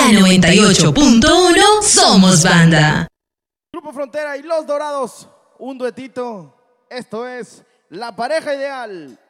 La 98.1 Somos Banda. Grupo Frontera y Los Dorados, un duetito. Esto es La Pareja Ideal.